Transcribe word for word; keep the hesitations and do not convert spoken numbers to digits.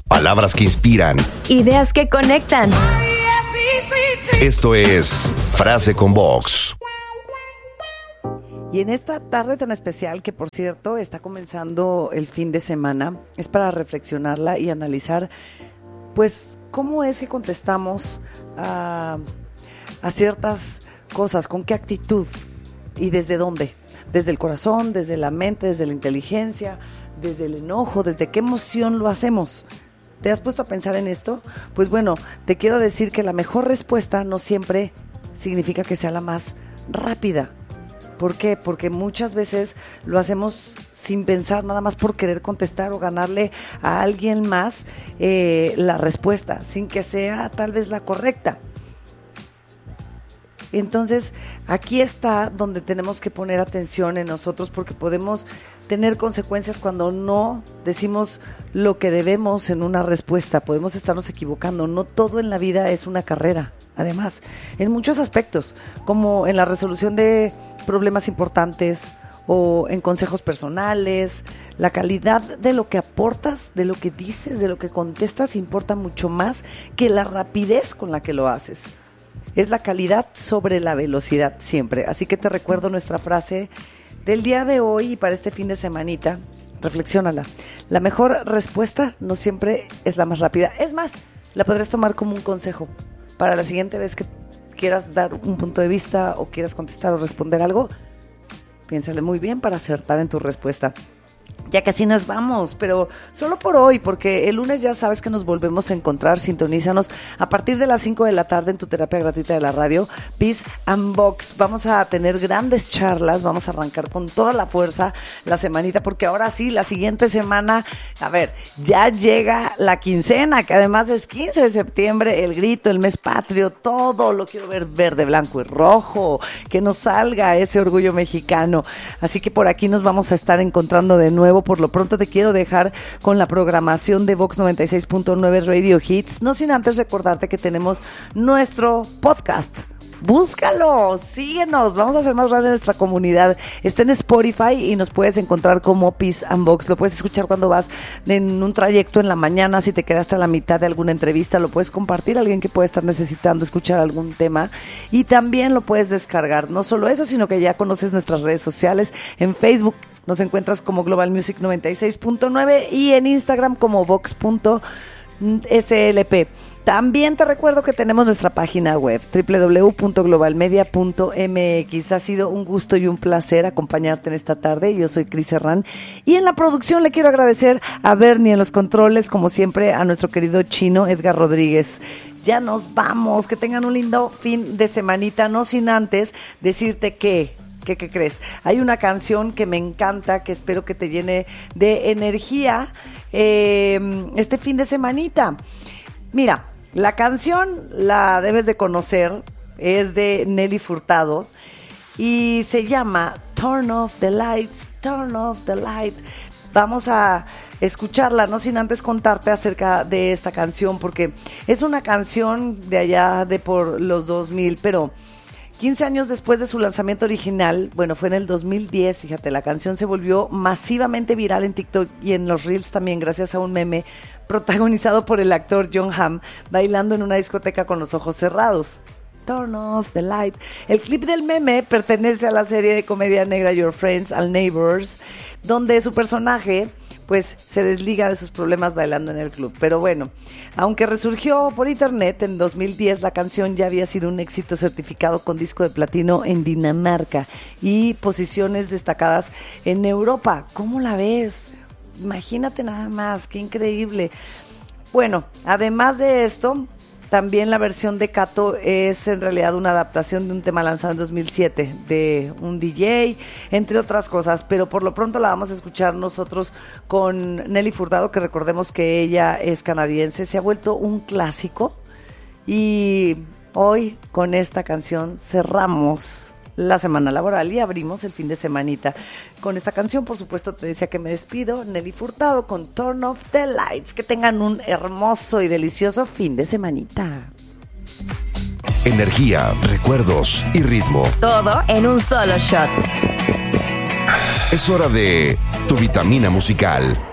Palabras que inspiran. Ideas que conectan. Esto es Frase con Vox. Y en esta tarde tan especial, que por cierto está comenzando el fin de semana, es para reflexionarla y analizar, pues, cómo es que contestamos a, a ciertas cosas, con qué actitud y desde dónde. Desde el corazón, desde la mente, desde la inteligencia, desde el enojo, desde qué emoción lo hacemos. ¿Te has puesto a pensar en esto? Pues bueno, te quiero decir que la mejor respuesta no siempre significa que sea la más rápida. ¿Por qué? Porque muchas veces lo hacemos sin pensar, nada más por querer contestar o ganarle a alguien más eh, la respuesta, sin que sea tal vez la correcta. Entonces, aquí está donde tenemos que poner atención en nosotros, porque podemos tener consecuencias cuando no decimos lo que debemos en una respuesta. Podemos estarnos equivocando. No todo en la vida es una carrera. Además, en muchos aspectos, como en la resolución de problemas importantes o en consejos personales, la calidad de lo que aportas, de lo que dices, de lo que contestas, importa mucho más que la rapidez con la que lo haces. Es la calidad sobre la velocidad siempre. Así que te recuerdo nuestra frase del día de hoy y para este fin de semanita. Reflexiónala. La mejor respuesta no siempre es la más rápida. Es más, la podrás tomar como un consejo. Para la siguiente vez que quieras dar un punto de vista o quieras contestar o responder algo, piénsale muy bien para acertar en tu respuesta. Ya casi nos vamos, pero solo por hoy, porque el lunes ya sabes que nos volvemos a encontrar. Sintonízanos a partir de las cinco de la tarde en tu terapia gratuita de la radio, Peace and Vox. Vamos a tener grandes charlas, vamos a arrancar con toda la fuerza la semanita, porque ahora sí, la siguiente semana, a ver, ya llega la quincena, que además es quince de septiembre, el grito, el mes patrio, todo lo quiero ver verde, blanco y rojo, que nos salga ese orgullo mexicano. Así que por aquí nos vamos a estar encontrando de nuevo. Por lo pronto te quiero dejar con la programación de Vox noventa y seis punto nueve Radio Hits, no sin antes recordarte que tenemos nuestro podcast. Búscalo, síguenos, vamos a hacer más grande nuestra comunidad. Está en Spotify y nos puedes encontrar como Peace and Vox. Lo puedes escuchar cuando vas en un trayecto en la mañana, si te quedaste a la mitad de alguna entrevista, lo puedes compartir a alguien que puede estar necesitando escuchar algún tema, y también lo puedes descargar. No solo eso, sino que ya conoces nuestras redes sociales. En Facebook nos encuentras como Global Music noventa y seis punto nueve y en Instagram como vox punto s l p. También te recuerdo que tenemos nuestra página web doble u doble u doble u punto global media punto m x. Ha sido un gusto y un placer acompañarte en esta tarde. Yo soy Cris Herrán y en la producción le quiero agradecer a Bernie en los controles, como siempre a nuestro querido chino Edgar Rodríguez. Ya nos vamos, que tengan un lindo fin de semanita, no sin antes decirte que ¿Qué, ¿Qué crees? Hay una canción que me encanta, que espero que te llene de energía eh, este fin de semanita. Mira, la canción la debes de conocer, es de Nelly Furtado y se llama Turn Off the Lights, Turn Off the Light. Vamos a escucharla, no sin antes contarte acerca de esta canción, porque es una canción de allá de por los dos mil, pero quince años después de su lanzamiento original, bueno, fue en el dos mil diez, fíjate, la canción se volvió masivamente viral en TikTok y en los Reels también, gracias a un meme protagonizado por el actor Jon Hamm, bailando en una discoteca con los ojos cerrados. Turn off the light. El clip del meme pertenece a la serie de comedia negra Your Friends and Neighbors, donde su personaje pues se desliga de sus problemas bailando en el club. Pero bueno, aunque resurgió por internet en dos mil diez, la canción ya había sido un éxito certificado con disco de platino en Dinamarca y posiciones destacadas en Europa. ¿Cómo la ves? Imagínate nada más, qué increíble. Bueno, además de esto, también la versión de Cato es en realidad una adaptación de un tema lanzado en dos mil siete de un D J, entre otras cosas, pero por lo pronto la vamos a escuchar nosotros con Nelly Furtado, que recordemos que ella es canadiense. Se ha vuelto un clásico y hoy con esta canción cerramos la semana laboral y abrimos el fin de semanita. Con esta canción, por supuesto, te decía que me despido. Nelly Furtado con Turn Off the Lights. Que tengan un hermoso y delicioso fin de semanita. Energía, recuerdos y ritmo. Todo en un solo shot. Es hora de tu vitamina musical.